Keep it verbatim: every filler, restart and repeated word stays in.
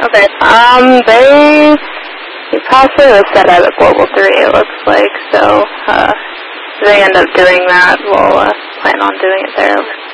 Okay. Um, they, they possibly was set at a Global three, it looks like, so, uh, if they end up doing that, we'll, uh, plan on doing it there.